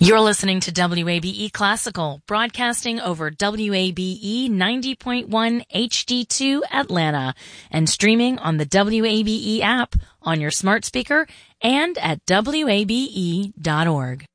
You're listening to WABE Classical, broadcasting over WABE 90.1 HD2 Atlanta, and streaming on the WABE app on your smart speaker and at WABE.org.